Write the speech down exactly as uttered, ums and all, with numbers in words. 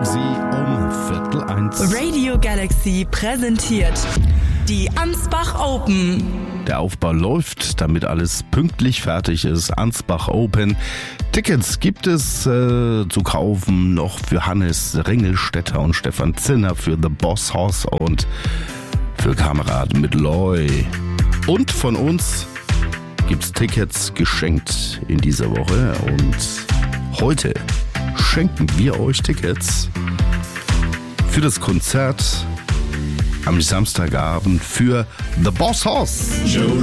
Galaxy um Viertel eins. Radio Galaxy präsentiert die Ansbach Open. Der Aufbau läuft, damit alles pünktlich fertig ist. Ansbach Open. Tickets gibt es äh, zu kaufen noch für Hannes Ringelstetter und Stefan Zinner, für The Boss Hoss und für Kamerad mit Loy. Und von uns gibt's Tickets geschenkt in dieser Woche. Und heute schenken wir euch Tickets für das Konzert am Samstagabend für The Boss Hoss. Joe